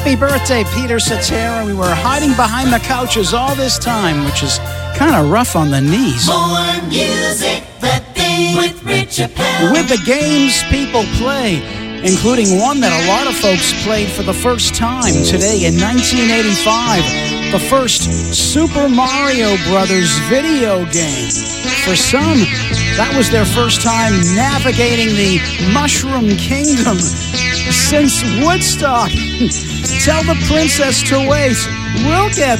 Happy birthday, Peter Cetera. We were hiding behind the couches all this time, which is kind of rough on the knees. More music, the thing with Richard Powell. With the games people play, including one that a lot of folks played for the first time today in 1985, the first Super Mario Brothers video game. For some, that was their first time navigating the Mushroom Kingdom since Woodstock. Tell the princess to wait. We'll get